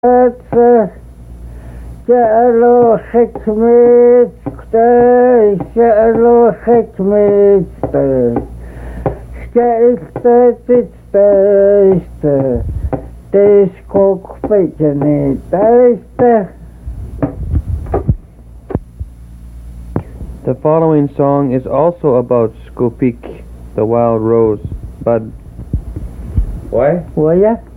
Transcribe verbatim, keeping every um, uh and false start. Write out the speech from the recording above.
جعلوا حكمتك جعلوا حكمتك Skate The following song is also about Skopik, the wild rose, but What? What, yeah?